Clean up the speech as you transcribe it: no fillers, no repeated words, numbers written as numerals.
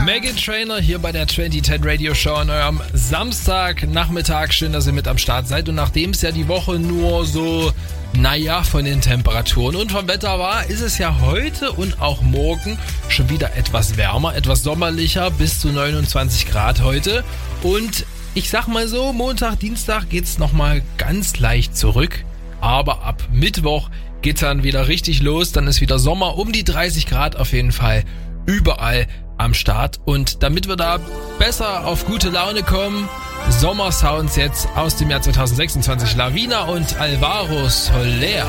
Meghan Trainor hier bei der 2010 Radio Show an eurem Samstagnachmittag. Schön, dass ihr mit am Start seid. Und nachdem es ja die Woche nur so, von den Temperaturen und vom Wetter war, ist es ja heute und auch morgen schon wieder etwas wärmer, etwas sommerlicher, bis zu 29 Grad heute. Und ich sag mal so, Montag, Dienstag geht's nochmal ganz leicht zurück. Aber ab Mittwoch geht's dann wieder richtig los. Dann ist wieder Sommer, um die 30 Grad auf jeden Fall überall am Start. Und damit wir da besser auf gute Laune kommen, Sommersounds jetzt aus dem Jahr 2026, Lavina und Alvaro Soler.